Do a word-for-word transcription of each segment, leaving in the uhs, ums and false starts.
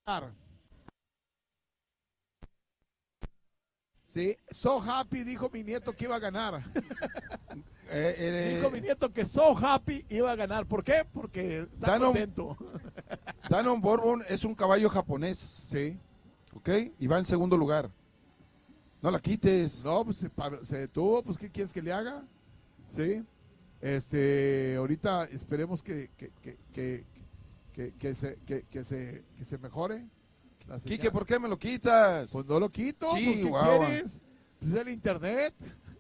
Sí, so happy, dijo mi nieto que iba a ganar. Eh, eh, dijo mi nieto que so happy iba a ganar. ¿Por qué? Porque está Danon, contento. Danon Bourbon es un caballo japonés. Sí. ¿Ok? Y va en segundo lugar. No la quites. No, pues se, se detuvo, pues ¿qué quieres que le haga? Sí. Este, ahorita esperemos que, que, que, que, que, que se, que, que, se, que se mejore. Quique, ¿por qué me lo quitas? Pues no lo quito, Sí, pues, ¿qué guau. quieres? Pues el internet.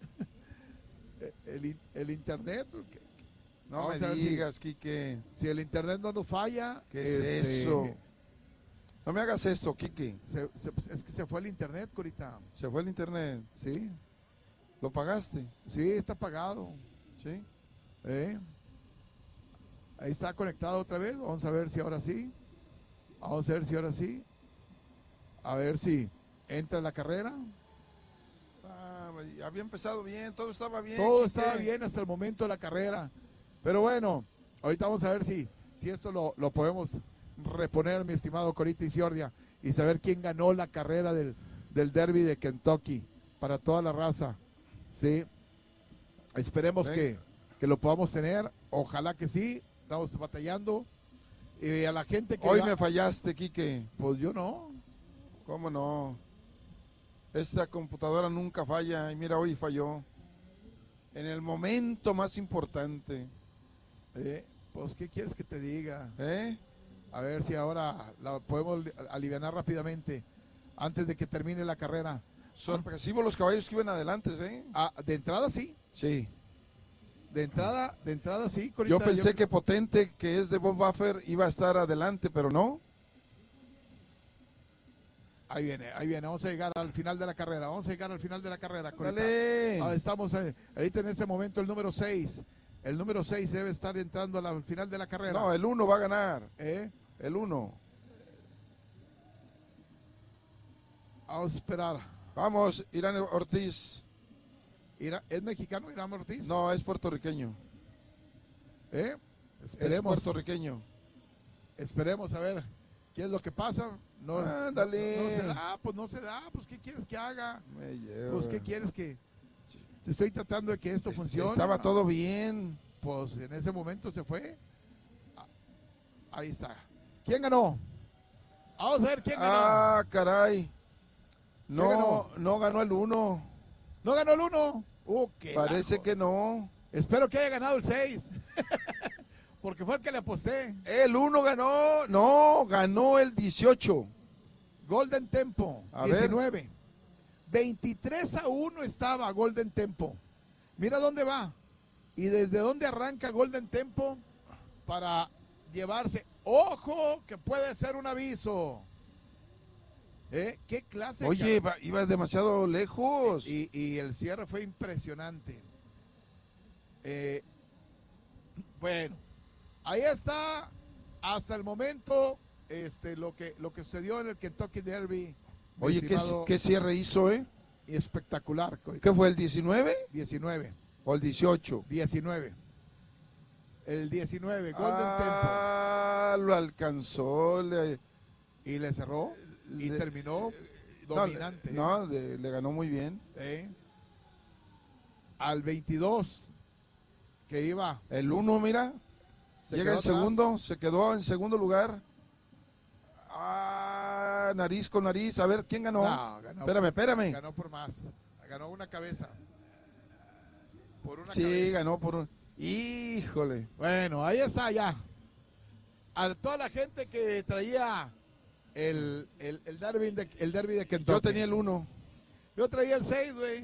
El, el internet. No Vamos me a ver digas, si, Quique. Si el internet no nos falla. ¿Qué es este, eso? No me hagas esto, Quique. Se, se, es que se fue el internet, Corita. Se fue el internet. Sí. ¿Lo pagaste? Sí, está pagado. Sí. ¿Eh? Ahí está conectado otra vez. Vamos a ver si ahora sí. Vamos a ver si ahora sí. A ver si entra en la carrera. Ah, había empezado bien, todo estaba bien. Todo Quique. estaba bien hasta el momento de la carrera. Pero bueno, ahorita vamos a ver si, si esto lo, lo podemos reponer, mi estimado Corita y Ciordia, y saber quién ganó la carrera del, del Derby de Kentucky para toda la raza. Sí. Esperemos que, que lo podamos tener. Ojalá que sí. Estamos batallando. Y a la gente que Hoy va, me fallaste, Quique. pues yo no. ¿Cómo no? Esta computadora nunca falla y mira, hoy falló. En el momento más importante. Eh, pues, ¿qué quieres que te diga? ¿Eh? A ver si ahora la podemos alivianar rápidamente antes de que termine la carrera. Sorpresivo los caballos que iban adelante, ¿eh? Ah, de entrada sí. Sí. De entrada, de entrada sí. Corita, Yo pensé yo... que Potente, que es de Bob Buffer, iba a estar adelante, pero no. Ahí viene, ahí viene. Vamos a llegar al final de la carrera. Vamos a llegar al final de la carrera. Dale. Ah, estamos eh, ahorita en este momento el número seis. El número seis debe estar entrando al final de la carrera. No, el uno va a ganar. ¿Eh? El uno. Vamos a esperar. Vamos, Irán Ortiz. Ira, ¿Es mexicano Irán Ortiz? No, es puertorriqueño. ¿Eh? Es Esperemos. puertorriqueño. Esperemos a ver qué es lo que pasa. No, Ándale. no, no se da, pues no se da. Pues ¿qué quieres que haga? Me lleva. Pues ¿qué quieres que...? Estoy tratando de que esto funcione. Estaba todo bien. Pues en ese momento se fue. Ahí está. ¿Quién ganó? Vamos a ver quién ganó. Ah, caray. No, ganó? no ganó el uno. ¿No ganó el uno? Uh, qué Parece largo. que no. Espero que haya ganado el seis. Porque fue el que le aposté. El uno ganó. No, ganó el dieciocho. Golden Tempo, A diecinueve. Ver. veintitrés a uno estaba Golden Tempo. Mira dónde va. Y desde dónde arranca Golden Tempo para llevarse. Ojo, que puede ser un aviso. ¿Eh? ¿Qué clase? Oye, iba, ibas demasiado lejos. Y, y el cierre fue impresionante. Eh, bueno, ahí está hasta el momento este, lo que lo que sucedió en el Kentucky Derby. Oye, ¿qué, ¿qué cierre hizo, eh? Espectacular. ¿Qué fue, el diecinueve? diecinueve. ¿O el dieciocho? diecinueve. El diecinueve, Golden ah, Tempo. Ah, lo alcanzó. Le, y le cerró y le, terminó dominante. No, le, le ganó muy bien. ¿Eh? Al veintidós, que iba. El uno, mira. Llega en segundo, se quedó en segundo lugar. Ah, nariz con nariz. A ver, ¿quién ganó? No, ganó espérame, por, espérame. Ganó por más. Ganó una cabeza. Por una sí, cabeza. ganó por un... Híjole. Bueno, ahí está ya. A toda la gente que traía el, el, el, derby, de, el derby de Kentucky. Yo tenía el uno. Yo traía el seis, güey.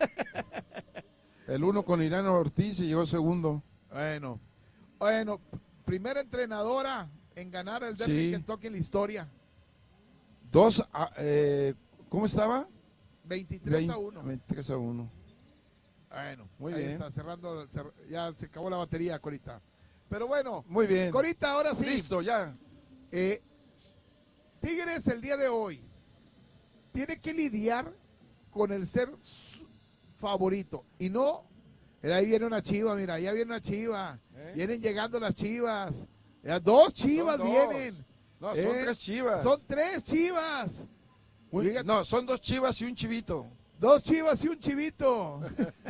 El uno con Irán Ortiz y llegó segundo. Bueno, bueno, primera entrenadora en ganar el derby sí. de Kentucky en la historia. Dos, eh, ¿cómo estaba? veintitrés a uno. veintitrés a uno. Bueno, muy ahí bien. está cerrando, ya se acabó la batería, Corita. Pero bueno, muy bien. Corita, ahora sí. Listo, ya. Eh, Tigres el día de hoy tiene que lidiar con el ser favorito y no, ahí viene una chiva, mira, ya viene una chiva, ¿Eh? Vienen llegando las chivas, ya dos chivas dos. vienen, No, son ¿Eh? tres chivas. Son tres chivas. Un- Diga- no, son dos chivas y un chivito. Dos chivas y un chivito.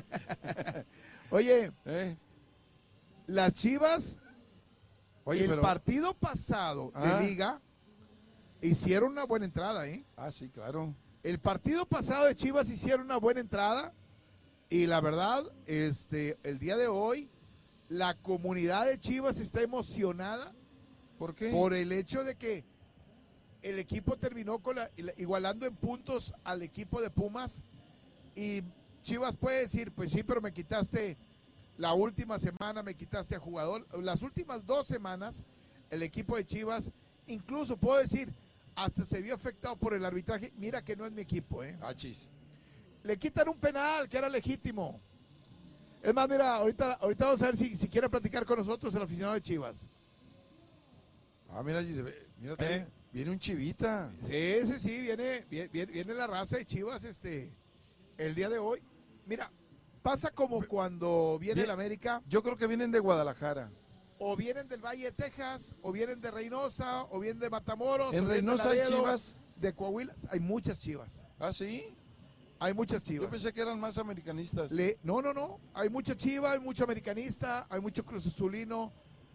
Oye, ¿Eh? las chivas, Oye, el pero... partido pasado Ah. de liga, hicieron una buena entrada, ¿eh? Ah, sí, claro. El partido pasado de Chivas hicieron una buena entrada y la verdad, este, el día de hoy, la comunidad de Chivas está emocionada ¿Por qué? por el hecho de que el equipo terminó con la, igualando en puntos al equipo de Pumas y Chivas puede decir, pues sí, pero me quitaste la última semana, me quitaste a jugador. Las últimas dos semanas, el equipo de Chivas, incluso puedo decir, hasta se vio afectado por el arbitraje. Mira que no es mi equipo, ¿eh? Ah, chis. Le quitan un penal que era legítimo. Es más, mira, ahorita, ahorita vamos a ver si, si quiere platicar con nosotros el aficionado de Chivas. Ah, mira, mira, ¿Eh? viene un chivita. Sí, sí, sí, viene, viene, viene la raza de Chivas este, el día de hoy. Mira, pasa como cuando viene Bien. el América, Yo creo que vienen de Guadalajara. o vienen del Valle de Texas, o vienen de Reynosa, o vienen de Matamoros, En o vienen de Reynosa hay Laredo, chivas. de Coahuila. Hay muchas Chivas, Ah, sí. hay muchas Yo Chivas. pensé que eran más americanistas. Le- no, no, no, hay mucha Chiva, hay mucho americanista, hay mucho Cruz Azulino.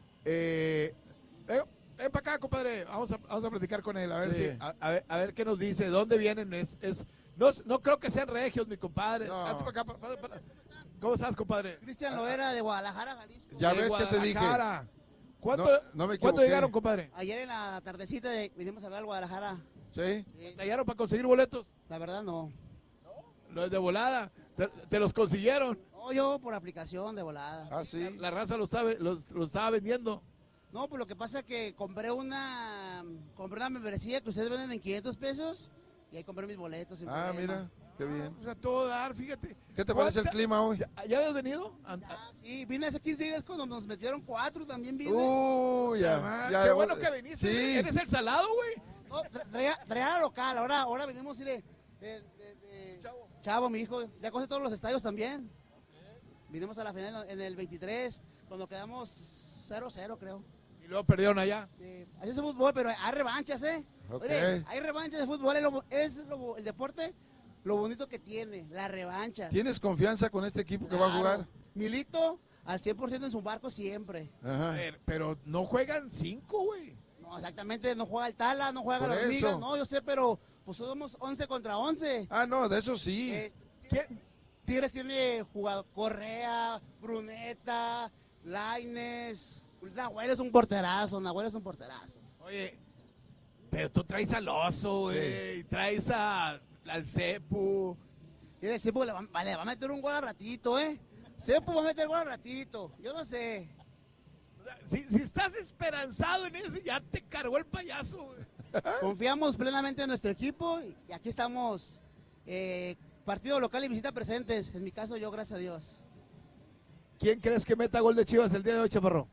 Eh, eh, ven para acá, compadre, vamos a, vamos a platicar con él, a ver, Sí. si, a, a ver, a ver qué nos dice, de dónde vienen. Es, es, no, no creo que sean regios, mi compadre. No. Hazte para acá, pa- pa- pa- ¿Cómo estás, compadre? Cristian Loera de Guadalajara, Jalisco. Ya De ves que te dije. Guadalajara. ¿Cuánto, No, no me ¿cuánto equivoqué. llegaron, compadre? Ayer en la tardecita de- vinimos a ver al Guadalajara. Sí. Sí, ¿Tallaron para conseguir boletos? la verdad no. Los de volada, te, te los consiguieron. No, yo por aplicación de volada. Ah, sí. La raza los estaba, los, los estaba vendiendo. No, pues lo que pasa es que compré una compré una membresía que ustedes venden en quinientos pesos y ahí compré mis boletos. sin Ah, problema. mira, qué bien. O sea, todo dar, fíjate. ¿Qué te parece el ¿Cuánta- clima hoy? ¿Ya, ya habías venido? An- Ah, sí, vine hace quince días cuando nos metieron cuatro, también vine. Uy, ya. Ah, ya, qué ya, bueno que viniste. Sí. Eres el salado, güey. No, tra- traía, traía la local, ahora, ahora venimos de, de, de- de- Chavo. Chavo, mi hijo, ya conoce todos los estadios también. Vinimos a la final en el veintitrés, cuando quedamos cero cero, creo. Y luego perdieron allá. Eh, así es el fútbol, pero hay revanchas, ¿eh? Ok. Oye, hay revanchas de fútbol, es, lo- es lo- el deporte lo bonito que tiene, las revanchas. ¿Tienes confianza con este equipo que va a Claro. jugar? Milito al cien por ciento en su barco siempre. A Ajá. ver, pero no juegan cinco, güey. No, exactamente, no juega el Tala, no juega Por la hormiga, eso. no, yo sé, pero pues somos once contra once. Ah, no, de eso sí. Eh, ¿Quién? Tigres tiene jugador Correa, Bruneta, Laines. Nahuel es un porterazo, Nahuel es un porterazo. Oye, pero tú traes al oso, güey. Traes a, al Cepu. Mira, el Cepo le va, vale, va a meter un gol al ratito, ¿eh? Cepo va a meter gol al ratito, yo no sé. O sea, si, si estás esperanzado en ese, ya te cargó el payaso, güey. Confiamos plenamente en nuestro equipo y aquí estamos, eh, partido local y visita presentes. En mi caso, yo, gracias a Dios. ¿Quién crees que meta gol de Chivas el día de hoy, Chaparro?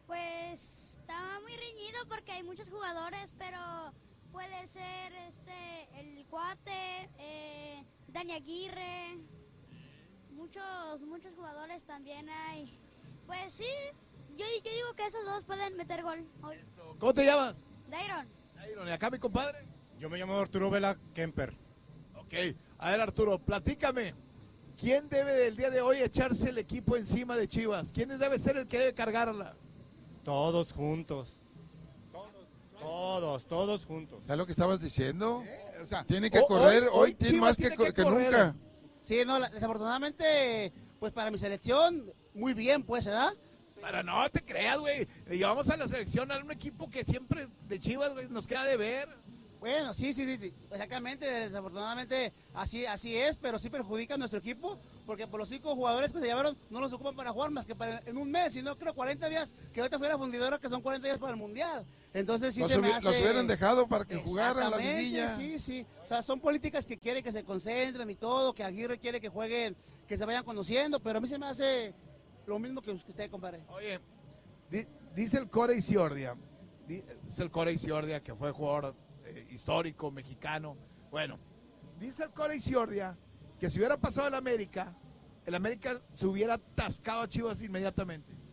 Pues estaba muy reñido porque hay muchos jugadores, pero puede ser este el Cuate, eh, Dani Aguirre, muchos muchos jugadores también hay. Pues sí, yo, yo digo que esos dos pueden meter gol hoy. ¿Cómo te llamas? Dairon, Iron, ¿y acá mi compadre? Yo me llamo Arturo Vela Kemper. Ok, a ver Arturo, platícame. ¿Quién debe del día de hoy echarse el equipo encima de Chivas? ¿Quién debe ser el que debe cargarla? Todos juntos. Todos, todos juntos. ¿Es lo que estabas diciendo? Eh, o sea, Tiene que ho- correr, hoy, tiene Chivas más que, tiene co- que correr. nunca. Sí, no, la- desafortunadamente, pues para mi selección, muy bien, pues, ¿verdad? Para no te creas, güey. Le llevamos a la selección a un equipo que siempre de Chivas, güey, nos queda de ver. Bueno, sí, sí, sí, sí, exactamente, desafortunadamente así, así es, pero sí perjudica a nuestro equipo, porque por los cinco jugadores que se llevaron no los ocupan para jugar más que para, en un mes, sino creo cuarenta días, que ahorita fue la fundidora, que son cuarenta días para el Mundial. Entonces sí Los, se me hubi- hace... los hubieran dejado para que jugaran la Exactamente, liguilla. sí, sí. O sea, son políticas que quieren que se concentren y todo, que Aguirre quiere que jueguen, que se vayan conociendo, pero a mí se me hace lo mismo que usted, compadre. Oye, di- dice el Core Isiordia, di- dice el Core Isiordia, que fue jugador eh, histórico, mexicano. Bueno, dice el Core Isiordia que si hubiera pasado el América, el América se hubiera atascado a Chivas inmediatamente.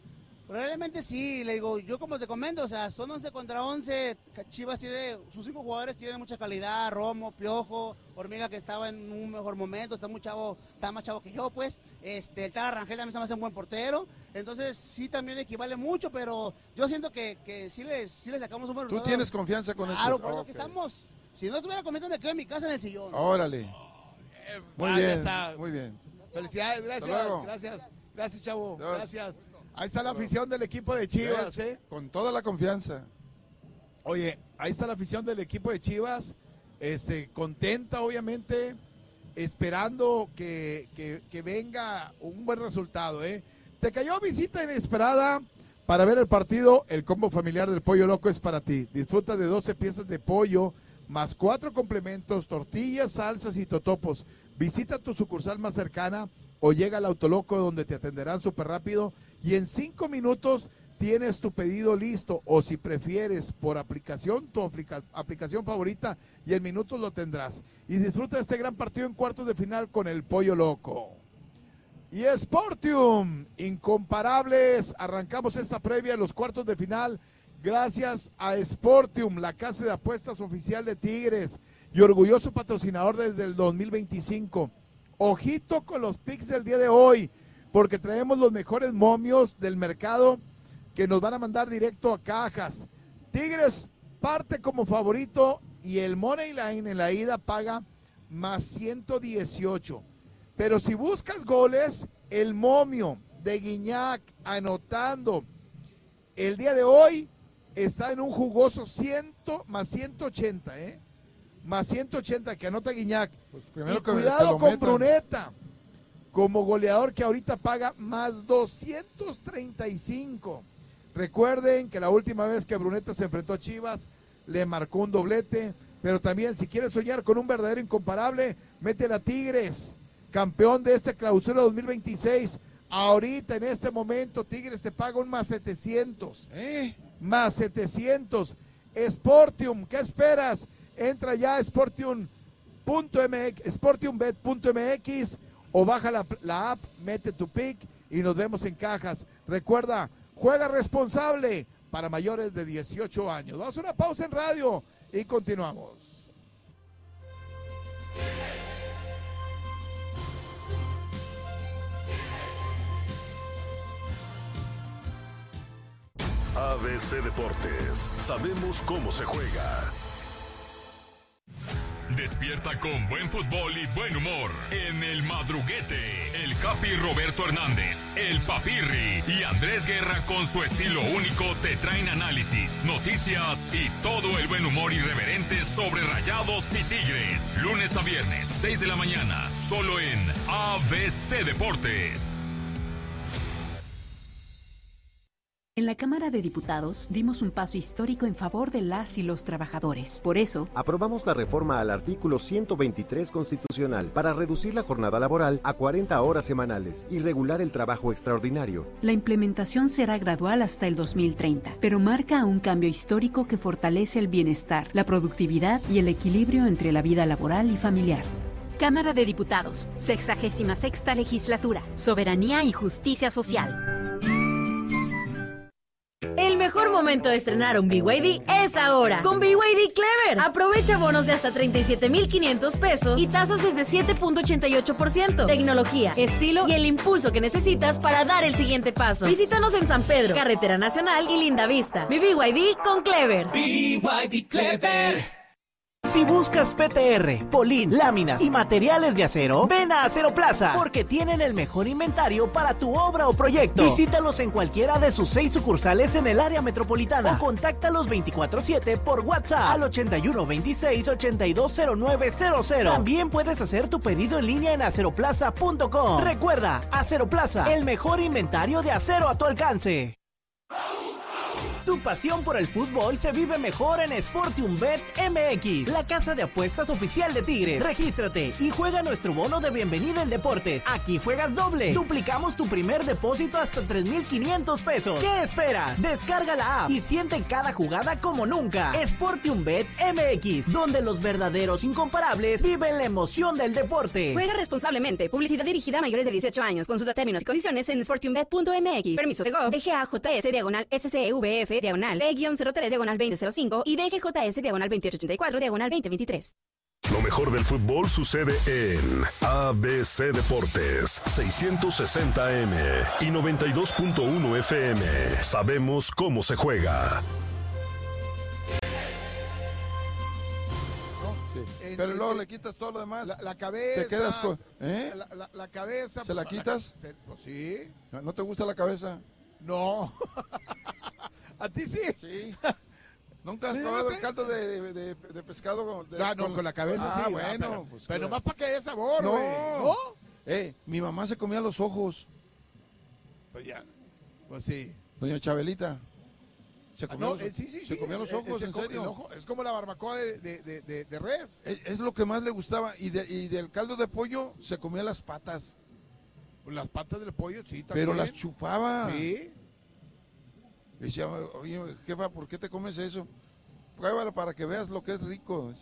Probablemente sí, le digo, yo como te comento, o sea, son once contra once, Chivas tiene, sus cinco jugadores tienen mucha calidad, Romo, Piojo, Hormiga que estaba en un mejor momento, está muy chavo, está más chavo que yo, pues, este, el Tara Rangel también se me hace un buen portero, entonces sí también equivale mucho, pero yo siento que, que sí les, sí les sacamos un buen ¿Tú resultado. tienes confianza con Claro, estos? por lo Ok. que estamos, si no tuviera confianza me quedo en mi casa en el sillón. Órale. Muy Ah, ya bien, está. muy bien. Felicidades, Hasta gracias, luego. gracias, gracias, chavo, Dios. gracias. Ahí está la afición del equipo de Chivas, ¿eh? Con toda la confianza. Oye, ahí está la afición del equipo de Chivas, este, contenta obviamente, esperando que, que, que venga un buen resultado, ¿eh? Te cayó visita inesperada para ver el partido, el combo familiar del Pollo Loco es para ti. Disfruta de doce piezas de pollo, más cuatro complementos, tortillas, salsas y totopos. Visita tu sucursal más cercana o llega al Autoloco donde te atenderán súper rápido y en cinco minutos tienes tu pedido listo, o si prefieres por aplicación, tu aplica- aplicación favorita, y en minutos lo tendrás. Y disfruta de este gran partido en cuartos de final con el Pollo Loco. Y Sportium, incomparables, arrancamos esta previa de los cuartos de final gracias a Sportium, la casa de apuestas oficial de Tigres y orgulloso patrocinador desde el dos mil veinticinco. Ojito con los picks del día de hoy, porque traemos los mejores momios del mercado que nos van a mandar directo a cajas. Tigres parte como favorito y el Money Line en la ida paga más ciento dieciocho. Pero si buscas goles, el momio de Guiñac anotando el día de hoy está en un jugoso cien más ciento ochenta, ¿eh? Más ciento ochenta que anota Guiñac. Pues Y primero que, cuidado que lo con metan. Bruneta, como goleador que ahorita paga más doscientos treinta y cinco. Recuerden que la última vez que Bruneta se enfrentó a Chivas, le marcó un doblete, pero también si quieres soñar con un verdadero incomparable, métela a Tigres, campeón de esta clausura dos mil veintiséis. Ahorita, en este momento, Tigres te paga un más setecientos. ¿Eh? Más setecientos. Sportium, ¿qué esperas? Entra ya a sportium punto m x, sportiumbet punto m x o baja la, la app, mete tu pick y nos vemos en cajas. Recuerda, juega responsable para mayores de dieciocho años. Vamos a una pausa en radio y continuamos. A B C Deportes, sabemos cómo se juega. Despierta con buen fútbol y buen humor en El Madruguete. El Capi Roberto Hernández, el Papirri y Andrés Guerra con su estilo único te traen análisis, noticias y todo el buen humor irreverente sobre Rayados y Tigres. Lunes a viernes, seis de la mañana, solo en A B C Deportes. En la Cámara de Diputados dimos un paso histórico en favor de las y los trabajadores. Por eso, aprobamos la reforma al artículo ciento veintitrés constitucional para reducir la jornada laboral a cuarenta horas semanales y regular el trabajo extraordinario. la implementación será gradual hasta el dos mil treinta, pero marca un cambio histórico que fortalece el bienestar, la productividad y el equilibrio entre la vida laboral y familiar. Cámara de Diputados, sexagésima sexta legislatura, soberanía y justicia social. El mejor momento de estrenar un B Y D es ahora. Con B Y D Clever. Aprovecha bonos de hasta treinta y siete mil quinientos pesos y tasas desde siete punto ochenta y ocho por ciento. Tecnología, estilo y el impulso que necesitas para dar el siguiente paso. Visítanos en San Pedro, Carretera Nacional y Linda Vista. Mi B Y D con Clever. B Y D Clever. Si buscas P T R, polín, láminas y materiales de acero, ven a Acero Plaza, porque tienen el mejor inventario para tu obra o proyecto. Visítalos en cualquiera de sus seis sucursales en el área metropolitana o contáctalos veinticuatro siete por WhatsApp al ochenta y uno veintiséis ochenta y dos cero nueve cero cero. También puedes hacer tu pedido en línea en aceroplaza punto com. Recuerda, Acero Plaza, el mejor inventario de acero a tu alcance. Tu pasión por el fútbol se vive mejor en SportiumBet M X, la casa de apuestas oficial de Tigres. Regístrate y juega nuestro bono de bienvenida en deportes. Aquí juegas doble. Duplicamos tu primer depósito hasta tres mil quinientos pesos. ¿Qué esperas? Descarga la app y siente cada jugada como nunca. SportiumBet M X, donde los verdaderos incomparables viven la emoción del deporte. Juega responsablemente. Publicidad dirigida a mayores de dieciocho años. Consulta términos y condiciones en sportiumbet punto m x. Permiso de G O V. D G A J S diagonal S C E V F diagonal B cero tres diagonal veinte cero cinco y D G J S diagonal veintiocho ochenta y cuatro diagonal veinte veintitrés. Lo mejor del fútbol sucede en A B C Deportes, seiscientos sesenta A M y noventa y dos punto uno F M. Sabemos cómo se juega. Sí. Pero luego le quitas todo lo demás. La, la cabeza. Te quedas con. ¿Eh? La, la, la cabeza. ¿Se la quitas? La, se, pues sí. ¿No, ¿No te gusta la cabeza? No. ¿A ti sí? Sí. ¿Nunca has probado el caldo de, de, de, de pescado? De, ah, no, con, con la cabeza ah, sí. bueno. Ah, pero pues, pero claro. nomás para que dé sabor, güey. No. ¿No? Eh, mi mamá se comía los ojos. Pues ya. Pues sí. Doña Chabelita. Se comía, ah, no, los, eh, sí, sí, se sí. comía los ojos, eh, en come, serio. Ojo, es como la barbacoa de, de, de, de, de res. Es, es lo que más le gustaba. Y, de, y del caldo de pollo se comía las patas. Las patas del pollo, sí, también. Pero las chupaba. Sí. Y decía, oye, jefa, ¿por qué te comes eso? Pruébalo para que veas lo que es rico.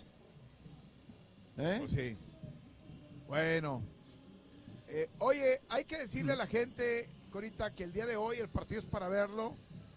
¿Eh? Pues sí. Bueno. Eh, oye, hay que decirle a la gente, Corita, que el día de hoy el partido es para verlo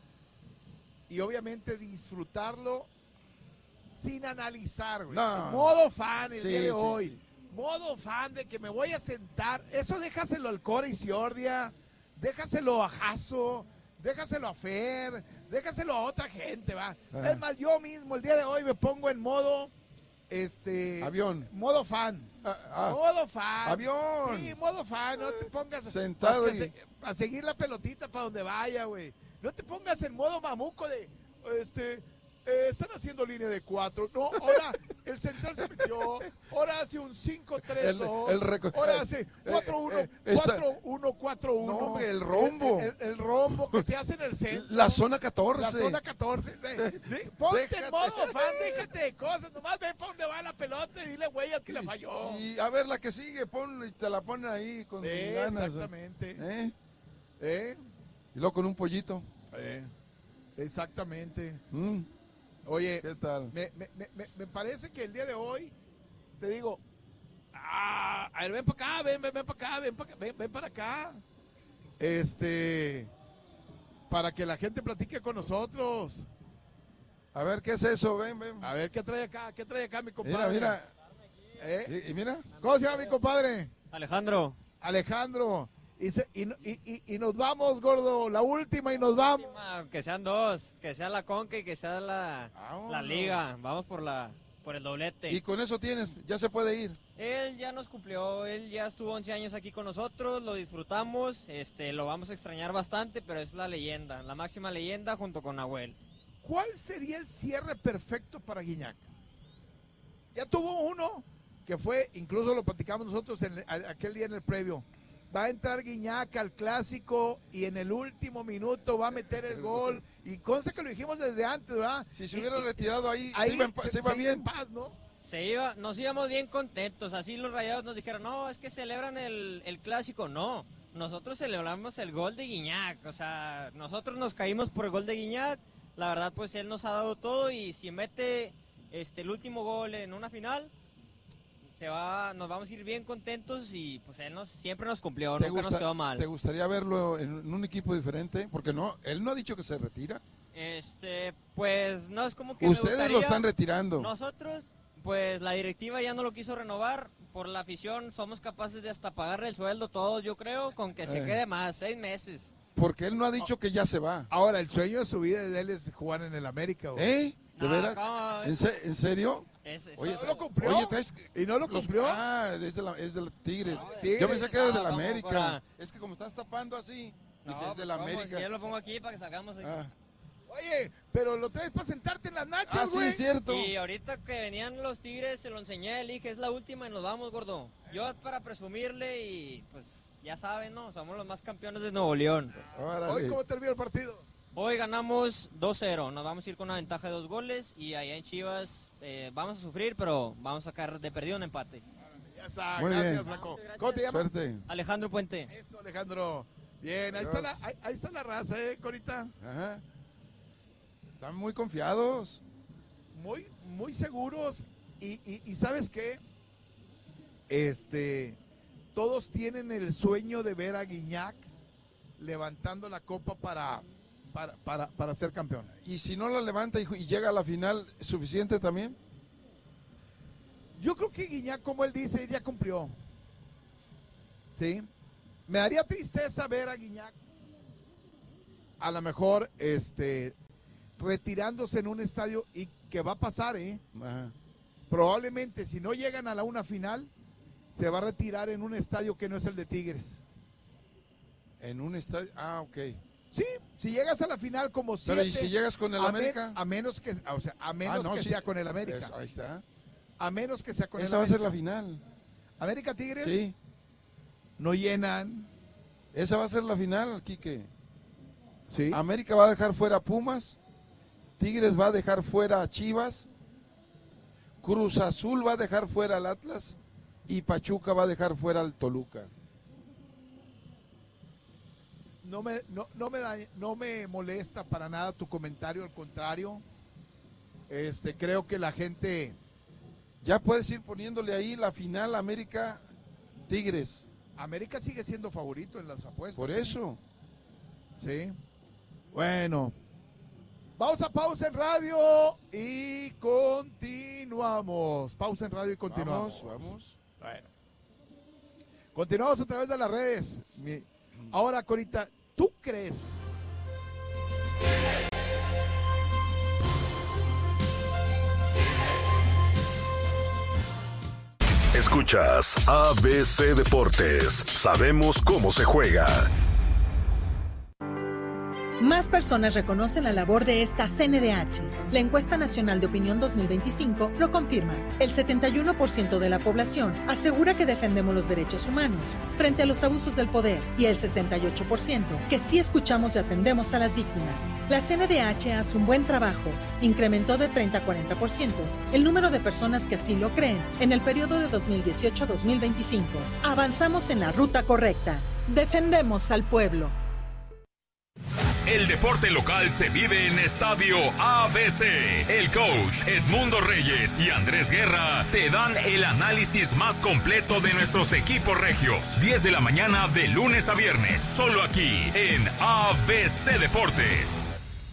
y obviamente disfrutarlo sin analizar, güey. No. Modo fan el Sí, día de sí, hoy. sí. Modo fan de que me voy a sentar. Eso déjaselo al Cora y Ciordia, déjaselo a Jaso, déjaselo a Fer, déjaselo a otra gente, va. Ah. Es más, yo mismo el día de hoy me pongo en modo, este... Avión. Modo fan. Ah, ah. Modo fan. Avión. Sí, modo fan, no te pongas Sentado más que y- se- a seguir la pelotita para donde vaya, güey. No te pongas en modo mamuco de, este, eh, están haciendo línea de cuatro. No, ahora el central se metió, ahora hace un cinco tres dos, El- el reco- ahora eh, hace eh, cuatro uno, eh, esta- cuatro uno, cuatro uno. No, hombre, el rombo. El, el- el rombo que se hace en el centro. La zona catorce. La zona catorce. De- de- ponte Déjate. en modo fan, déjate de cosas. Nomás ve para dónde va la pelota y dile, güey, al que le falló. Y a ver la que sigue, pon, y te la ponen ahí con Sí, ganas. exactamente. ¿Eh? ¿Eh? Y luego con un pollito. Eh, exactamente. Mm, Oye, ¿Qué tal? me, me, me, me parece que el día de hoy, te digo, ah, a ver, ven para acá, ven, ven, ven para acá, ven, para, ven, ven para acá. Este, para que la gente platique con nosotros. A ver, ¿qué es eso? Ven, ven. A ver, ¿qué trae acá? ¿Qué trae acá mi Mira, compadre? mira. ¿Eh? Y, y mira. ¿Cómo se llama mi compadre? Alejandro. Alejandro. Y, se- y, y, y- y nos vamos, gordo, la última y nos vamos. Que sean dos, que sea la Conca y que sea la, Vámonos. la Liga. Vamos por la por el doblete. Y con eso tienes, ya se puede ir. Él ya nos cumplió, él ya estuvo once años aquí con nosotros, lo disfrutamos, este, lo vamos a extrañar bastante, pero es la leyenda, la máxima leyenda junto con Nahuel. ¿Cuál sería el cierre perfecto para Guiñac? Ya tuvo uno, que fue, incluso lo platicamos nosotros en, a- aquel día en el previo. Va a entrar Guiñac al clásico y en el último minuto va a meter el gol. Y consta que lo dijimos desde antes, ¿verdad? Si se Y- hubiera y- retirado ahí, ahí se iba en, pa- se- se iba se iba bien. en paz, ¿no? Se iba, nos íbamos bien contentos, así los Rayados nos dijeron, no, es que celebran el, el clásico, no, nosotros celebramos el gol de Guiñac, o sea, nosotros nos caímos por el gol de Guiñac, la verdad pues él nos ha dado todo y si mete este el último gol en una final, se va, nos vamos a ir bien contentos y pues él nos, siempre nos cumplió, ¿Te, nunca gusta- nos quedó mal. ¿Te gustaría verlo en, en un equipo diferente? Porque no, él no ha dicho que se retira. Este, pues no es como que me Ustedes lo gustaría. están retirando. Nosotros, pues la directiva ya no lo quiso renovar. Por la afición somos capaces de hasta pagarle el sueldo todos, yo creo, con que se Eh. quede más, seis meses. Porque él no ha dicho que ya se va. Ahora, el sueño de su vida de él es jugar en el América, güey. ¿Eh? ¿De No, veras? ¿cómo? ¿En, se- en serio? Es- es- Oye, ¿No lo cumplió? oye, traes- ¿Y no lo los- cumplió? Ah, es de, la, es de los Tigres. Tigres. Yo pensé que era de la No, ¿cómo América. fuera? Es que como estás tapando así, No, dije, es de pues, la ¿cómo? América. Si yo lo pongo aquí para que salgamos aquí. Ah, Oye, pero lo traes para sentarte en las Ah, nachas, sí, güey. es cierto. Y ahorita que venían los Tigres, se lo enseñé, le dije, es la última y nos vamos, gordo. Yo para presumirle y pues ya saben, ¿no? Somos los más campeones de Nuevo León. Hoy, Órale. ¿cómo terminó el partido? Hoy ganamos dos cero, nos vamos a ir con una ventaja de dos goles y allá en Chivas eh, vamos a sufrir, pero vamos a sacar de perdido un empate. Ya está, Muy gracias, bien. Franco. Gracias. ¿Cómo te llamas? Suerte. Alejandro Puente. Eso, Alejandro. Bien, ahí está, la, ahí, ahí está la raza, ¿eh, Corita? Ajá. Están muy confiados. Muy, muy seguros. Y, y, y ¿sabes qué? Este, todos tienen el sueño de ver a Guiñac levantando la copa para, para, para, para ser campeón. Y si no la levanta y, y llega a la final, ¿es suficiente también? Yo creo que Guiñac, como él dice, ya cumplió. ¿Sí? Me daría tristeza ver a Guiñac a lo mejor este, retirándose en un estadio, y que va a pasar, ¿eh? Ajá. Probablemente si no llegan a la una final, se va a retirar en un estadio que no es el de Tigres. En un estadio, ah, ok. Sí, si llegas a la final como siete. Pero ¿y si llegas con el a América? Men, a menos que, o sea, a menos Ah, no, que sí. sea con el América. Eso, ahí está. A menos que sea con Esa el va a ser América. la final. América Tigres. Sí. No llenan. Esa va a ser la final, Quique. Sí. América va a dejar fuera a Pumas. Tigres va a dejar fuera a Chivas. Cruz Azul va a dejar fuera al Atlas. Y Pachuca va a dejar fuera al Toluca. No me, no, no me da, no me molesta para nada tu comentario, al contrario. Este, creo que la gente. Ya puedes ir poniéndole ahí la final América Tigres. América sigue siendo favorito en las apuestas. Por eso. Sí. Bueno. Vamos a pausa en radio y continuamos. Pausa en radio y continuamos. Vamos, vamos. Bueno. Continuamos a través de las redes. Mi- Ahora, Corita, ¿tú crees? Escuchas A B C Deportes. Sabemos cómo se juega. Más personas reconocen la labor de esta C N D H. La encuesta nacional de opinión dos mil veinticinco lo confirma. El setenta y uno por ciento de la población asegura que defendemos los derechos humanos frente a los abusos del poder, y el sesenta y ocho por ciento que sí escuchamos y atendemos a las víctimas. La C N D H hace un buen trabajo. Incrementó de treinta a cuarenta por ciento el número de personas que así lo creen en el periodo de dos mil dieciocho a dos mil veinticinco. Avanzamos en la ruta correcta. Defendemos al pueblo. El deporte local se vive en Estadio A B C. El coach Edmundo Reyes y Andrés Guerra te dan el análisis más completo de nuestros equipos regios. diez de la mañana de lunes a viernes, solo aquí en A B C Deportes.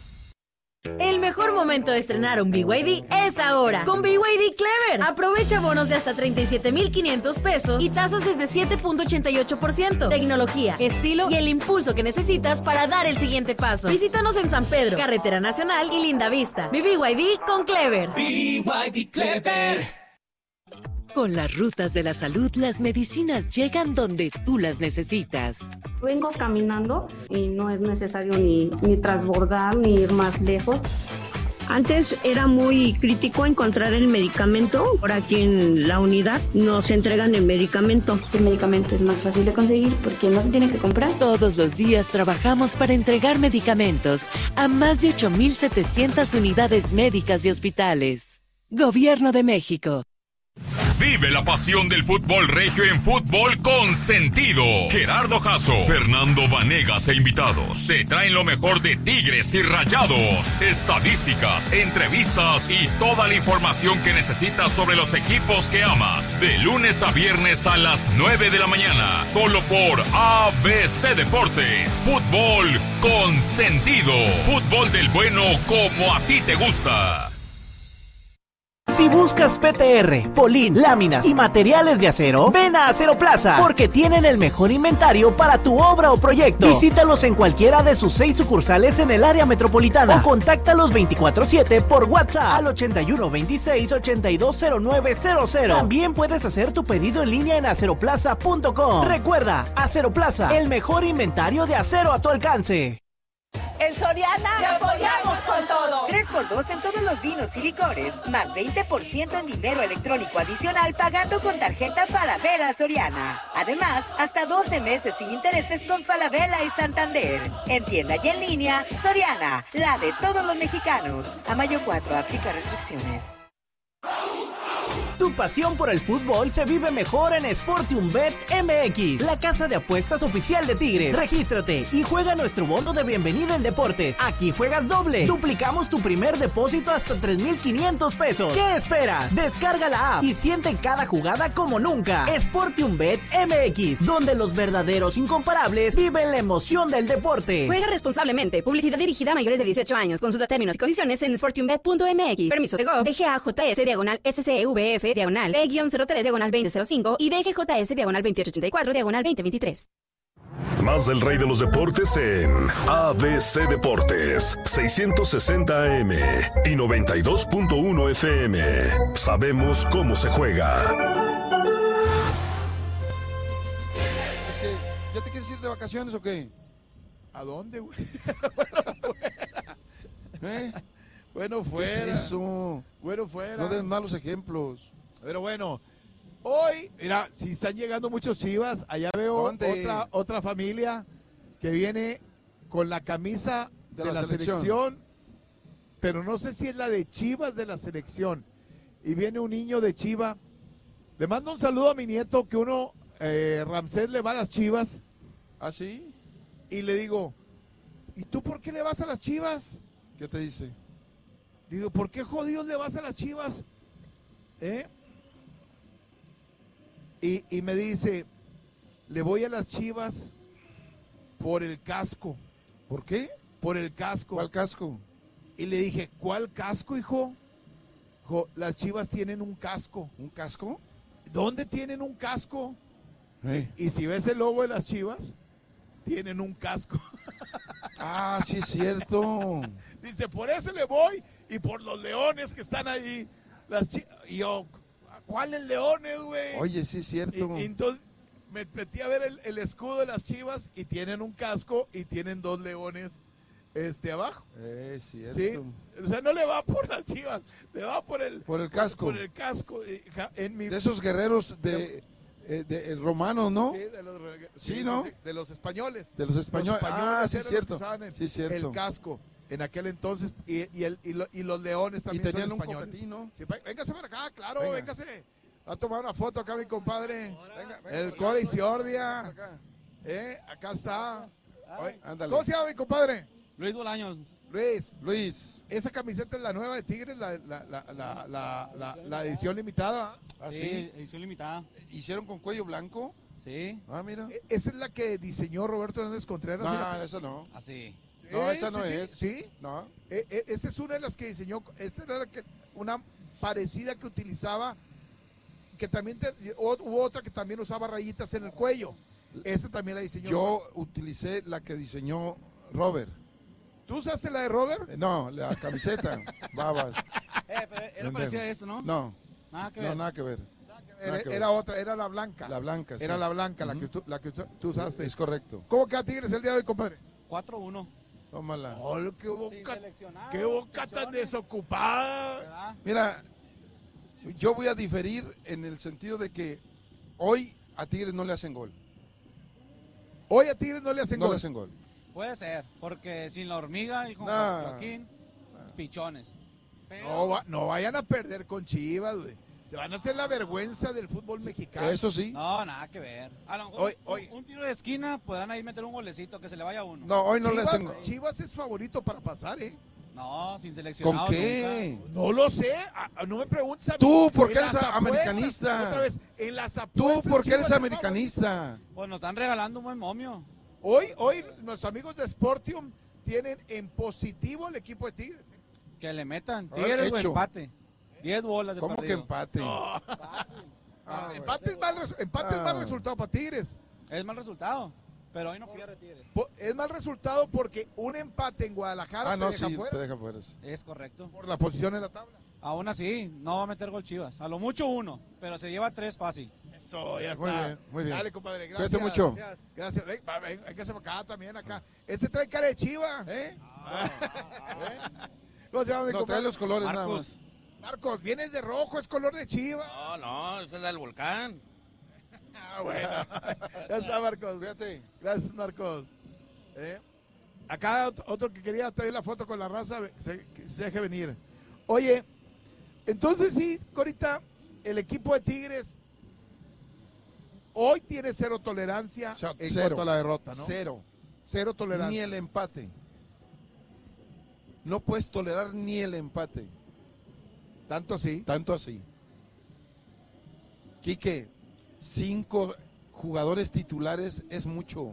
El mejor momento de estrenar un B Y D es ahora. Con B Y D Clever. Aprovecha bonos de hasta treinta y siete mil quinientos pesos y tasas desde siete punto ochenta y ocho por ciento. Tecnología, estilo y el impulso que necesitas para dar el siguiente paso. Visítanos en San Pedro, Carretera Nacional y Linda Vista. Mi B Y D con Clever. B Y D Clever. Con las rutas de la salud, las medicinas llegan donde tú las necesitas. Vengo caminando y no es necesario ni, ni transbordar ni ir más lejos. Antes era muy crítico encontrar el medicamento. Por aquí en la unidad nos entregan el medicamento. El medicamento es más fácil de conseguir porque no se tiene que comprar. Todos los días trabajamos para entregar medicamentos a más de ocho mil setecientas unidades médicas y hospitales. Gobierno de México. Vive la pasión del fútbol regio en Fútbol con Sentido. Gerardo Jasso, Fernando Vanegas e invitados te traen lo mejor de Tigres y Rayados, estadísticas, entrevistas y toda la información que necesitas sobre los equipos que amas. De lunes a viernes a las nueve de la mañana, solo por A B C Deportes. Fútbol con Sentido. Fútbol del bueno como a ti te gusta. Si buscas P T R, Polín, láminas y materiales de acero, ven a Acero Plaza, porque tienen el mejor inventario para tu obra o proyecto. Visítalos en cualquiera de sus seis sucursales en el área metropolitana o contáctalos veinticuatro siete por WhatsApp al ochenta y uno veintiséis ochenta y dos cero nueve cero cero. También puedes hacer tu pedido en línea en aceroplaza punto com. Recuerda, Acero Plaza, el mejor inventario de acero a tu alcance. En Soriana ¡te apoyamos con todo! tres por dos en todos los vinos y licores, más veinte por ciento en dinero electrónico adicional pagando con tarjeta Falabella Soriana. Además, hasta doce meses sin intereses con Falabella y Santander. En tienda y en línea, Soriana, la de todos los mexicanos. A mayo cuatro, aplica restricciones. Tu pasión por el fútbol se vive mejor en SportiumBet M X, la casa de apuestas oficial de Tigres. Regístrate y juega nuestro bono de bienvenida en deportes. Aquí juegas doble. Duplicamos tu primer depósito hasta tres mil quinientos pesos. ¿Qué esperas? Descarga la app y siente cada jugada como nunca. SportiumBet M X, donde los verdaderos incomparables viven la emoción del deporte. Juega responsablemente. Publicidad dirigida a mayores de dieciocho años. Consulta términos y condiciones en sportiumbet punto m x. Permiso de G O V, D G A J S diagonal S C V F diagonal B cero tres diagonal veinte cero cinco y D G J S diagonal veintiocho ochenta y cuatro diagonal veinte veintitrés. Más del rey de los deportes en A B C Deportes, seiscientos sesenta A M y noventa y dos punto uno F M. Sabemos cómo se juega. Es que, ¿ya te quieres ir de vacaciones o qué? ¿A dónde, güey? ¿Eh? Bueno, fuera. ¿Qué es eso? Bueno, fuera. No den malos ejemplos. Pero bueno, hoy, mira, si están llegando muchos Chivas, allá veo otra, otra familia que viene con la camisa de, de la, la selección. selección, pero no sé si es la de Chivas de la selección. Y viene un niño de Chiva. Le mando un saludo a mi nieto, que uno, eh, Ramsés, le va a las Chivas. ¿Ah, sí? Y le digo, ¿y tú por qué le vas a las Chivas? ¿Qué te dice? Digo, ¿por qué jodidos le vas a las Chivas? ¿Eh? Y, y me dice, le voy a las Chivas por el casco. ¿Por qué? Por el casco. ¿Cuál casco? Y le dije, ¿cuál casco, hijo? Dijo, las Chivas tienen un casco. ¿Un casco? ¿Dónde tienen un casco? ¿Eh? Y si ves el logo de las Chivas, tienen un casco. Ah, sí es cierto. Dice, por eso le voy y por los leones que están ahí. Las chi- y yo, ¿cuáles leones, güey? Oye, sí es cierto. Y, y entonces me metí a ver el, el escudo de las Chivas y tienen un casco y tienen dos leones este abajo. Es cierto. Sí, o sea, no le va por las Chivas, le va por el por el casco. Por, por el casco. En mi... De esos guerreros de, eh, de el romano, ¿no? Sí, de los, sí, sí, ¿no? Sí, de los españoles. De los españoles. Los españoles ah, sí es cierto. El, sí es cierto. El casco en aquel entonces y, y, el, y, lo, y los leones también y tenían son un españoles. copetín, ¿no? Sí, véngase para acá, claro, Venga. véngase. Va a tomar una foto acá mi compadre. Venga, venga, el Core Isiordia. Eh, acá está. Oye, ándale. ¿Cómo se llama mi compadre? Luis Bolaños. Luis. Luis. Esa camiseta es la nueva de Tigres, la, la, la, la, la, la, la edición limitada. ¿Ah, sí? sí, edición limitada. ¿Hicieron con cuello blanco? Sí. Ah, mira. Esa es la que diseñó Roberto Hernández Contreras. No, fíjate. esa no. Así. No, Eh, esa no sí, es. Sí. No. Eh, eh, esa es una de las que diseñó. Esa era la que, una parecida que utilizaba. Que también te, o, hubo otra que también usaba rayitas en el cuello. Esa también la diseñó. Yo utilicé la que diseñó Robert. ¿Tú usaste la de Robert? Eh, no, la camiseta. Babas. Eh, pero era parecida a esto, ¿no? No. Nada que ver. No, nada que ver. Era, Nada que ver. era otra, era la blanca. La blanca, sí. Era la blanca, Uh-huh. la que tú, la que tú, tú usaste. Es correcto. ¿Cómo queda Tigres el día de hoy, compadre? cuatro uno. Tómala. Oh, qué boca, qué boca tan desocupada. Mira, yo voy a diferir en el sentido de que hoy a Tigres no le hacen gol. Hoy a Tigres no le hacen no gol. le hacen gol. Puede ser, porque sin la hormiga y con Nah. Joaquín, pichones. Pero... No, va- no vayan a perder con Chivas, güey. Se van a hacer la vergüenza del fútbol mexicano. Eso sí. No, nada que ver. A lo mejor Hoy- un, hoy- un tiro de esquina podrán ahí meter un golecito que se le vaya a uno. No, hoy no Chivas, le hacen gol. Chivas es favorito para pasar, ¿eh? No, sin seleccionado. ¿Con qué? nunca. No lo sé. a- a- no me preguntes a mí. Tú, ¿por En qué eres las americanista? Otra vez, en las Tú, apuestas. ¿por qué eres Chivas es americanista? Pues nos están regalando un buen momio. favorito. Hoy, hoy, nuestros amigos de Sportium tienen en positivo el equipo de Tigres. ¿eh? Que le metan. A ver, Tigres o hecho. empate. diez bolas de ¿Cómo que partido. empate? Ah, empate es mal, resu- empate es mal Ah. resultado para Tigres. Es mal resultado, pero hoy no pierde Tigres. Po- Es mal resultado porque un empate en Guadalajara Ah, no, te deja sí, fuera te deja fuera. sí. Es correcto. por la posición en la tabla. Aún así, no va a meter gol Chivas. A lo mucho uno, pero se lleva tres fácil. Eso, ya Muy está. bien, muy bien. Dale, compadre, gracias. Cuídate mucho. Gracias. Gracias. Ven, va, ven, hay que hacer acá también, acá. Este trae cara de chiva. ¿Eh? ¿Cómo se llama mi No, compadre? trae los colores nada Marcos. más. Marcos, vienes de rojo, es color de chiva. No, no, esa es la del volcán. Ah, bueno. Ya está, Marcos. Fíjate. Gracias, Marcos. ¿Eh? Acá ot- otro que quería traer la foto con la raza, se, que se deje venir. Oye, entonces sí, Corita, el equipo de Tigres hoy tiene cero tolerancia O sea, en cero. cuanto a la derrota, ¿no? Cero. Cero tolerancia. Ni el empate. No puedes tolerar ni el empate. Tanto así. Tanto así. Quique, cinco jugadores titulares es mucho.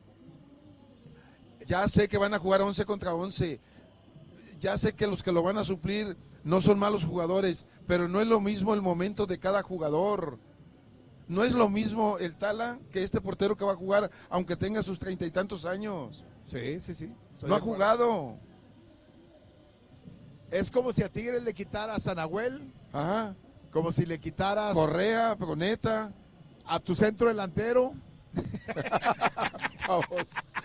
Ya sé que van a jugar once contra once. Ya sé que los que lo van a suplir no son malos jugadores, pero no es lo mismo el momento de cada jugador. No es lo mismo el Tala que este portero que va a jugar, aunque tenga sus treinta y tantos años. Sí, sí, sí. Estoy No de ha acuerdo. jugado. Es como si a Tigres le quitaras a Nahuel, Ajá. como si le quitaras Correa, Pegoneta. a tu centro delantero. Vamos.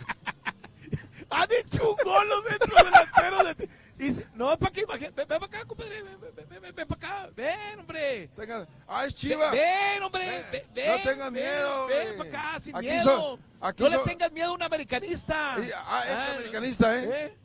Han hecho un gol los centros delanteros de ti. Y se- no, ¿para qué? Ven, ven para acá, compadre. Ven, ven, ven, ven, ven para acá. Ven, hombre. Tenga- ¡Ah, es Chiva! Ven, ven, hombre. Ven, ven, no tengan ven, miedo, Ven, hombre. para acá, sin Aquí miedo. son- aquí no son- le tengas miedo a un americanista. Sí, ah, es Ah, americanista, ¿eh?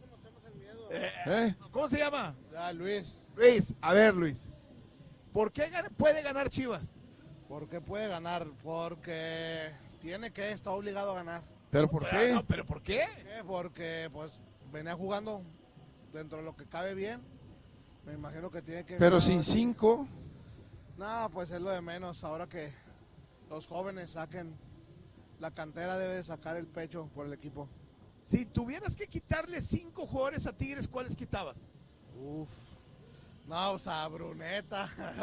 ¿Eh? ¿Cómo se llama? Ya, Luis, Luis. A ver, Luis. ¿Por qué gan- puede ganar Chivas? ¿por qué puede ganar? Porque tiene que, está obligado a ganar. ¿Pero por Ah, qué? no, ¿pero por qué? ¿Qué? Porque pues venía jugando dentro de lo que cabe bien. Me imagino que tiene que... Pero sin cinco. No, pues es lo de menos. Ahora que los jóvenes saquen, la cantera debe de sacar el pecho por el equipo. Si tuvieras que quitarle cinco jugadores a Tigres, ¿cuáles quitabas? Uf. No, o sea, Bruneta.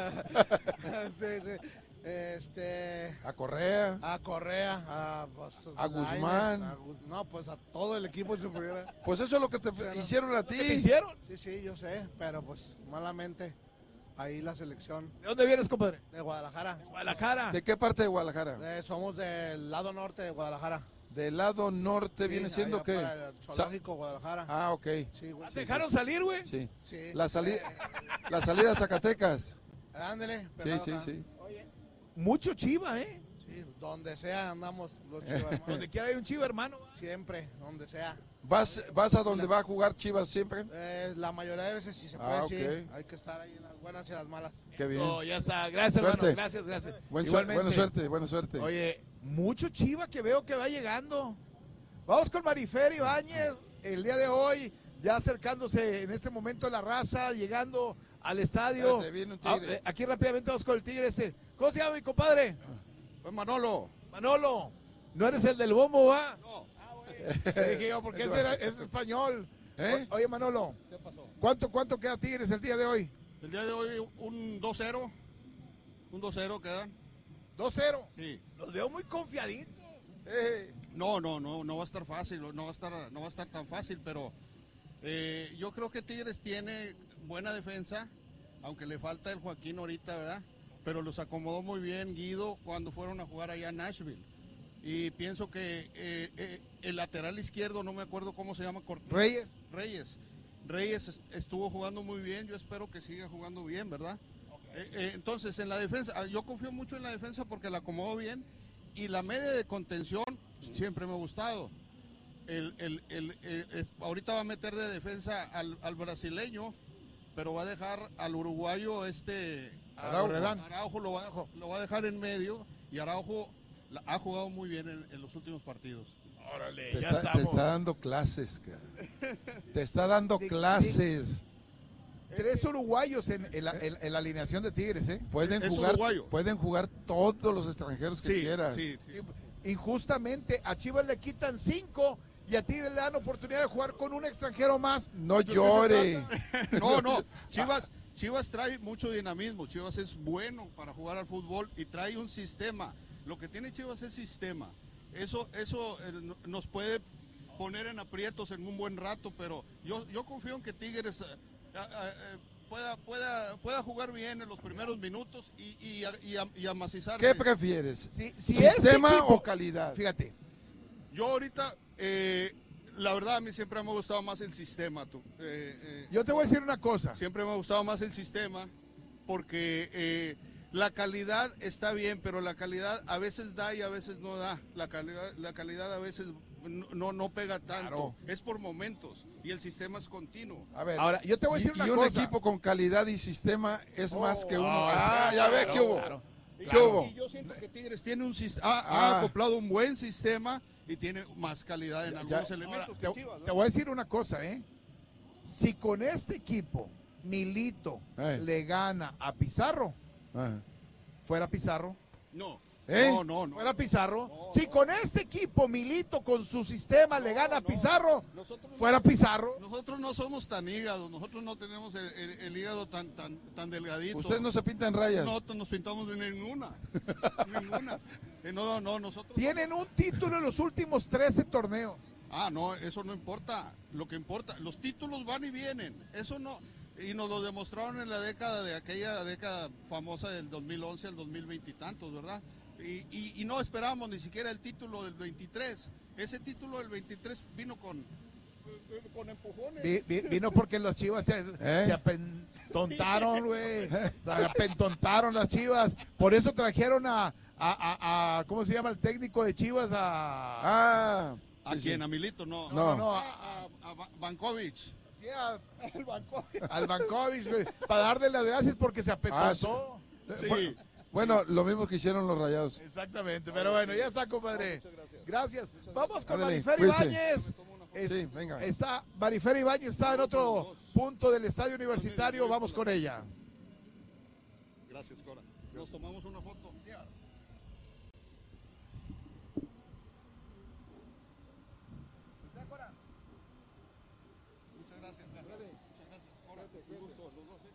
Sí, sí. Este... A Correa. A Correa, a, pues, A Lainez, Guzmán. a Gu- no, pues a todo el equipo si pudiera. Pues eso es lo que te O sea, no. hicieron a ti. ¿Qué te hicieron? Sí, sí, yo sé, pero pues malamente ahí la selección ¿De dónde vienes, compadre? de Guadalajara. Guadalajara. ¿De qué parte de Guadalajara? Eh, somos del lado norte de Guadalajara. Del lado norte Sí, viene siendo allá qué? para el zoológico Guadalajara. Ah, ok. Sí, güey. ¿Te dejaron salir, güey? Sí. Sí. La salida, la salida a Zacatecas. Ándele. Sí, pegado sí, acá. sí. Mucho Chiva, ¿eh? Sí, donde sea andamos los chivas, hermano. Donde quiera hay un Chiva, hermano. Siempre, donde sea. ¿Vas, vas a donde va a jugar Chivas siempre? Eh, la mayoría de veces si se puede, Ah, ok. sí. Hay que estar ahí en las buenas y las malas. Qué bien. Oh, ya está. Gracias, Suerte. hermano. Gracias, gracias. Buen suer- Igualmente. buena suerte, buena suerte. Oye, mucho Chiva que veo que va llegando. Vamos con Marifer Ibáñez el día de hoy, ya acercándose en este momento la raza, llegando al estadio. Espérate, viene un tigre. Ah, eh, aquí rápidamente vamos con el tigre este. ¿Cómo se llama mi compadre? Pues Manolo. Manolo. ¿No eres el del bombo, va? No. Te dije yo, porque ese era- es español. ¿Eh? O- Oye, Manolo. ¿Qué pasó? ¿Cuánto, ¿Cuánto queda Tigres el día de hoy? El día de hoy un dos cero. Un dos cero queda. dos cero. Sí. Los veo muy confiaditos. Eh, No, no, no, no va a estar fácil, no va a estar, no va a estar tan fácil, pero eh, yo creo que Tigres tiene buena defensa, aunque le falta el Joaquín ahorita, ¿verdad? Pero los acomodó muy bien Guido cuando fueron a jugar allá en Nashville. Y pienso que eh, eh, el lateral izquierdo, no me acuerdo cómo se llama. Cort- Reyes. Reyes. Reyes est- estuvo jugando muy bien, yo espero que siga jugando bien, ¿verdad? Eh, eh, entonces, en la defensa, ah, yo confío mucho en la defensa porque la acomodó bien y la media de contención siempre me ha gustado. El, el, el, el- el- ahorita va a meter de defensa al, al brasileño, pero va a dejar al uruguayo este Araujo. Araujo lo, va, lo va a dejar en medio y Araujo la- ha jugado muy bien en, en los últimos partidos. Órale, te, ya está, te estamos. está dando clases, cara. Te está dando De- clases. Tres uruguayos en, en la, en- en la alineación de Tigres, ¿eh? Pueden Es jugar, uruguayo. pueden jugar todos los extranjeros que quieras. sí, sí. Injustamente a Chivas le quitan cinco y a Tigres le dan oportunidad de jugar con un extranjero más. No ¿De qué se llore. trata? No, no, Chivas, Chivas trae mucho dinamismo, Chivas es bueno para jugar al fútbol y trae un sistema. Lo que tiene Chivas es sistema. Eso, eso eh, no- nos puede poner en aprietos en un buen rato, pero yo, yo confío en que Tigres eh, eh, eh, pueda, pueda, pueda jugar bien en los primeros minutos y, y, y, y amacizarse. ¿Qué prefieres? Si, si ¿Sistema este equipo, o calidad? Fíjate. Yo ahorita, eh, la verdad, a mí siempre me ha gustado más el sistema. Tú. Eh, eh, Yo te voy a decir una cosa. Siempre me ha gustado más el sistema porque eh, la calidad está bien, pero la calidad a veces da y a veces no da. La calidad, la calidad a veces no, no, no pega tanto. Claro. Es por momentos y el sistema es continuo. A ver, ahora yo te voy a decir y, una y un cosa. equipo con calidad y sistema es Oh, más que uno. ah, Ah, ya ve claro, que hubo. claro. ¿Qué Claro. hubo? Y yo siento que Tigres tiene un sis- ha, Ah. ha acoplado un buen sistema y tiene más calidad en Ya, algunos ya. elementos. Ahora, que te, Chivas, ¿no? te voy a decir una cosa, ¿eh? Si con este equipo Milito Eh. le gana a Pizarro, Ah. fuera Pizarro. No, ¿Eh? no, no, no. Fuera Pizarro. Si con este equipo Milito con su sistema le gana a Pizarro, Nosotros no- fuera Pizarro. Nosotros no somos tan hígados, nosotros no tenemos el, el- el hígado tan tan tan delgadito. Ustedes no se pintan rayas. No te- nos pintamos de ninguna, ninguna. Eh, no, no, nosotros. Tienen un título en los últimos trece torneos. Ah, no, eso no importa. Lo que importa, los títulos van y vienen. Eso no. Y nos lo demostraron en la década de aquella década famosa del dos mil once al dos mil veinte y tantos, ¿verdad? Y, y, y no esperábamos ni siquiera el título del veintitrés. Ese título del veintitrés vino con, con empujones. Vi- vi- vino porque los Chivas se, ¿Eh? se apentontaron, güey. Se apentontaron las Chivas. Por eso trajeron a, a, a, a- ¿cómo se llama el técnico de Chivas? A, Ah. ¿A sí, quién? sí. ¿A Milito? No. no, no, a- A, a, a Ba- Bankovic. sí, a- El Bankovic. al Bankovic, güey, para darle las gracias porque se apentontó. Sí. Bueno, bueno, lo mismo que hicieron los Rayados. Exactamente, pero bueno, ya está, compadre. Gracias. Vamos con Ándale, Marifer cuídese. Ibáñez. Es- Sí, venga. Está, Marifer Ibáñez está en otro punto del estadio universitario. Vamos con ella. Gracias, Cora. Nos tomamos una foto. Muchas gracias. Muchas gracias, Cora. Un gusto, los dos,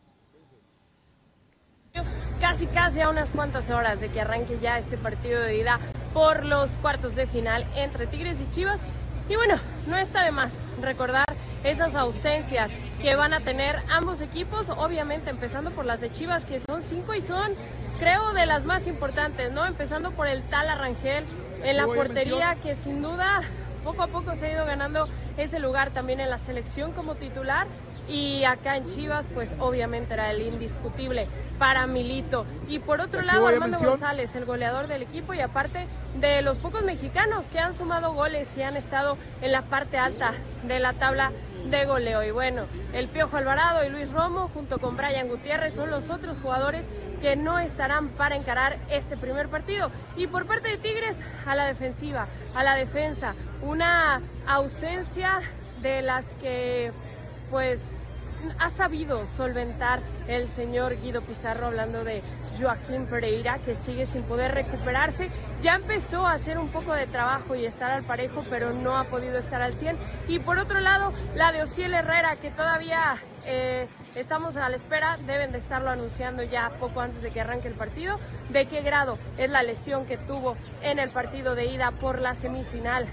¿eh? Casi casi a unas cuantas horas de que arranque ya este partido de ida por los cuartos de final entre Tigres y Chivas. Y bueno, no está de más recordar esas ausencias que van a tener ambos equipos, obviamente empezando por las de Chivas, que son cinco y son, creo, de las más importantes, ¿no? Empezando por el Tala Rangel en la voy a portería, mencionar- que sin duda poco a poco se ha ido ganando ese lugar también en la selección como titular. Y acá en Chivas, pues obviamente era el indiscutible para Milito. Y por otro Aquí lado, voy a Armando mención- González, el goleador del equipo, y aparte de los pocos mexicanos que han sumado goles y han estado en la parte alta de la tabla de goleo. Y bueno, el Piojo Alvarado y Luis Romo, junto con Brian Gutiérrez, son los otros jugadores que no estarán para encarar este primer partido. Y por parte de Tigres, a la defensiva, a la defensa, una ausencia de las que pues ha sabido solventar el señor Guido Pizarro, hablando de Joaquín Pereira, que sigue sin poder recuperarse. Ya empezó a hacer un poco de trabajo y estar al parejo, pero no ha podido estar al cien. Y por otro lado, la de Ociel Herrera, que todavía eh, estamos a la espera, deben de estarlo anunciando ya poco antes de que arranque el partido, de qué grado es la lesión que tuvo en el partido de ida por la semifinal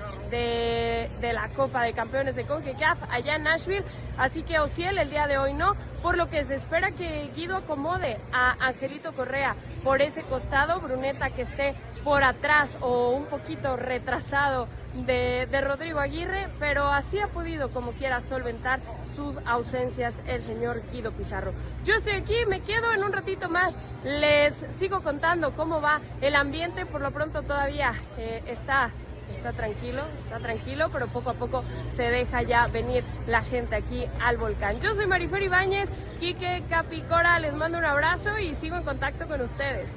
de, de la Copa de Campeones de CONCACAF allá en Nashville. Así que Ociel el día de hoy no, por lo que se espera que Guido acomode a Angelito Correa por ese costado, Bruneta que esté por atrás o un poquito retrasado de, de Rodrigo Aguirre, pero así ha podido como quiera solventar sus ausencias el señor Guido Pizarro. Yo estoy aquí, me quedo en un ratito más, les sigo contando cómo va el ambiente. Por lo pronto todavía eh, está... Está tranquilo, está tranquilo, pero poco a poco se deja ya venir la gente aquí al volcán. Yo soy Marifer Ibáñez, Quique, Capi, Cora, les mando un abrazo y sigo en contacto con ustedes.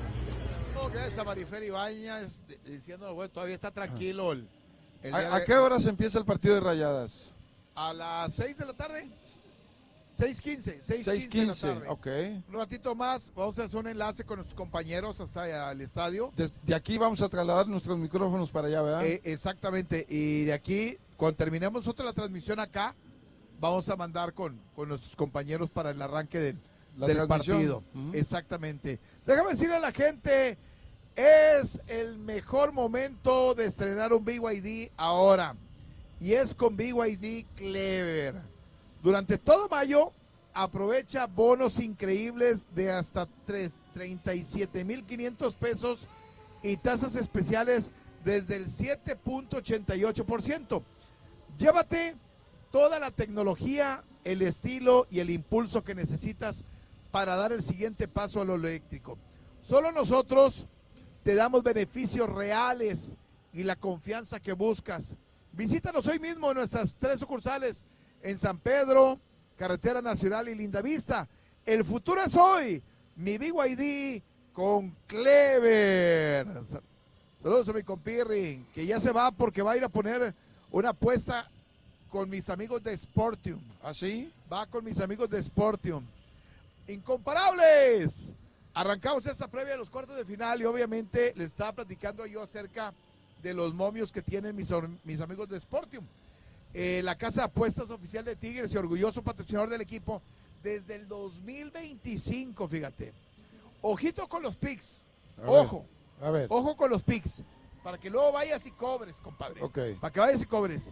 Oh, gracias a Marifer Ibáñez, de- diciéndolo, bueno, todavía está tranquilo el, el día ¿A, a de- qué horas empieza el partido de Rayadas? A las seis de la tarde. seis quince, seis seis quince de quince, la tarde. ok. Un ratito más, vamos a hacer un enlace con nuestros compañeros hasta el estadio. Des- de aquí vamos a trasladar nuestros micrófonos para allá, ¿verdad? Eh, exactamente, y de aquí, cuando terminemos nosotros la transmisión acá, vamos a mandar con, con nuestros compañeros para el arranque del, La del transmisión. partido. Ujú. Exactamente. Déjame decirle a la gente, es el mejor momento de estrenar un B Y D ahora. Y es con B Y D Clever. Durante todo mayo aprovecha bonos increíbles de hasta treinta y siete mil quinientos pesos y tasas especiales desde el siete punto ochenta y ocho por ciento. Llévate toda la tecnología, el estilo y el impulso que necesitas para dar el siguiente paso a lo eléctrico. Solo nosotros te damos beneficios reales y la confianza que buscas. Visítanos hoy mismo en nuestras tres sucursales en San Pedro, Carretera Nacional y Lindavista. El futuro es hoy. Mi B Y D con Clever. Saludos a mi compirri, que ya se va porque va a ir a poner una apuesta con mis amigos de Sportium. ¿Ah, sí? Va con mis amigos de Sportium. Incomparables. Arrancamos esta previa de los cuartos de final y obviamente les estaba platicando yo acerca de los momios que tienen mis, mis amigos de Sportium. Eh, la casa de apuestas oficial de Tigres y orgulloso patrocinador del equipo desde el dos mil veinticinco, fíjate. Ojito con los picks. A Ojo. ver, a ver. Ojo con los picks. Para que luego vayas y cobres, compadre. Ok. Para que vayas y cobres.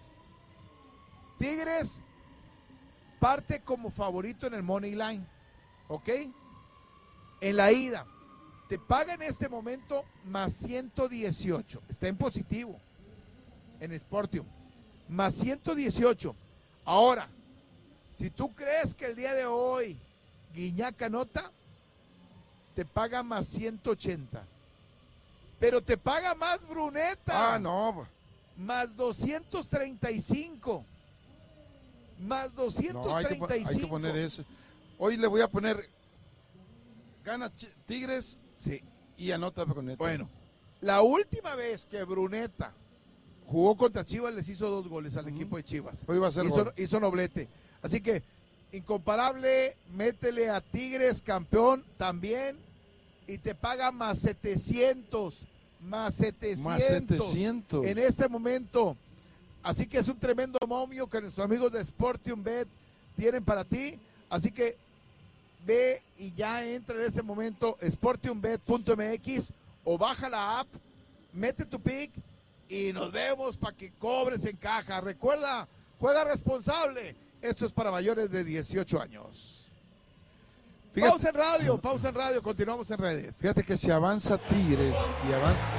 Tigres parte como favorito en el Money Line. ¿Ok? En la ida. Te paga en este momento más ciento dieciocho. Está en positivo. En Sportium. Más ciento dieciocho. Ahora, si tú crees que el día de hoy Guiñac anota, te paga más ciento ochenta. Pero te paga más Bruneta. Ah, no. Más doscientos treinta y cinco. Más doscientos treinta y cinco. No, hay que, hay que poner eso. Hoy le voy a poner gana Tigres, sí, y anota Bruneta. Bueno, la última vez que Bruneta jugó contra Chivas les hizo dos goles al uh-huh. equipo de Chivas. Hoy va a ser hizo, gol. hizo noblete. Así que, incomparable, métele a Tigres campeón también y te paga más setecientos. Más setecientos. Más setecientos. En este momento. Así que es un tremendo momio que nuestros amigos de Sportium Bet tienen para ti. Así que ve y ya entra en este momento sportium bet punto m x o baja la app, mete tu pick y nos vemos para que cobres en caja. Recuerda, juega responsable. Esto es para mayores de dieciocho años. Fíjate, pausa en radio, pausa en radio, continuamos en redes. Fíjate que si avanza Tigres y avanza...